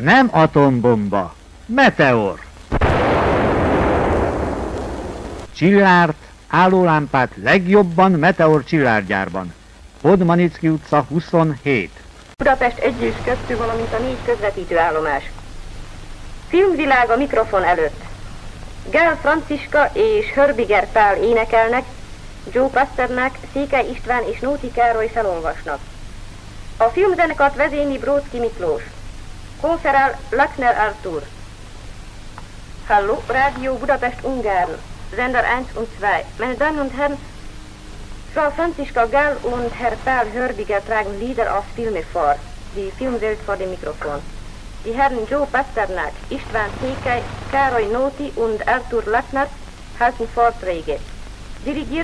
Nem atombomba, meteor. Csillárt, állólámpát legjobban Meteor csillárgyárban. Podmanicki utca 27. Budapest 1 és 2, valamint a 4 közvetítőállomás. Filmvilág a mikrofon előtt. Gál Franciska és Hörbiger Pál énekelnek, Joe Pasternak, Székely István és Nóti Károly felolvasnak. A filmzenekart vezényli Bróczki Miklós. Konferál Lackner Artur. Hallo, Radio Budapest Ungarn. Sender 1 und 2. Meine Damen und Herren, Frau Franziska Gall und Herr Paul Hörbiger tragen Lieder aus Filme vor. Die Filmwelt vor dem Mikrofon. Die Herren Joe Pasternak, István Székely, Károly Nóti und Artur Lackner halten Vorträge. Dirigiert